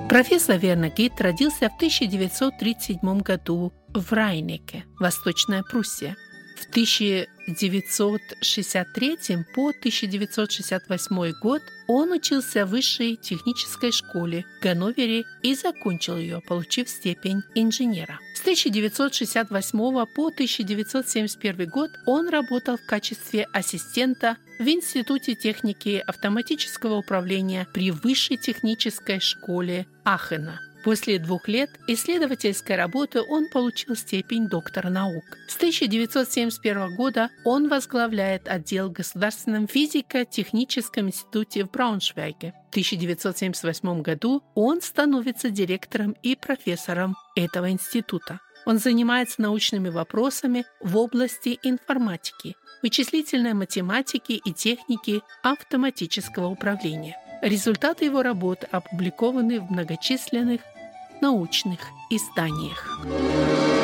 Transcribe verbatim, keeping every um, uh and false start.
Профессор Вернер Гейт родился в тысяча девятьсот тридцать седьмом году в Райнеке, Восточная Пруссия. В тысяча девятьсот шестьдесят третьем по тысяча девятьсот шестьдесят восьмой год он учился в высшей технической школе в Ганновере и закончил ее, получив степень инженера. С тысяча девятьсот шестьдесят восьмого по тысяча девятьсот семьдесят первый год он работал в качестве ассистента в Институте техники автоматического управления при Высшей технической школе Ахена. После двух лет исследовательской работы он получил степень доктора наук. С тысяча девятьсот семьдесят первого года он возглавляет отдел в Государственном физико-техническом институте в Брауншвейге. В тысяча девятьсот семьдесят восьмом году он становится директором и профессором этого института. Он занимается научными вопросами в области информатики, вычислительной математики и техники автоматического управления. Результаты его работы опубликованы в многочисленных научных изданиях.